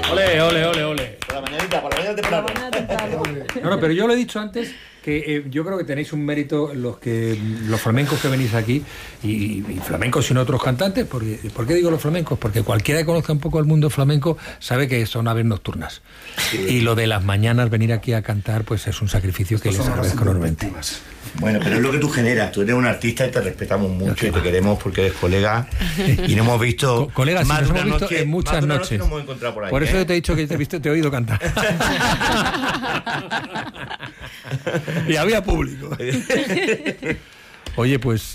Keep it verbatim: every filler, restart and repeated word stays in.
Ole, ole, ole, ole. Por la mañanita, por la mañana temprano. Por la mañana temprano. No, no, pero yo lo he dicho antes que eh, yo creo que tenéis un mérito los que los flamencos que venís aquí y, y flamencos sin otros cantantes. Porque, ¿por qué digo los flamencos? Porque cualquiera que conozca un poco el mundo flamenco sabe que son aves nocturnas. Sí. Y lo de las mañanas venir aquí a cantar pues es un sacrificio que les agradezco enormemente. Bueno, pero es lo que tú generas. Tú eres un artista y te respetamos mucho y te queremos porque eres colega y no hemos visto Co colegas, más sí, de nos una hemos visto noche, en muchas más de una noches. noche nos hemos encontrado por ahí, por eso ¿eh? yo te he dicho que te he visto, te he oído cantar. Y había público. Oye, pues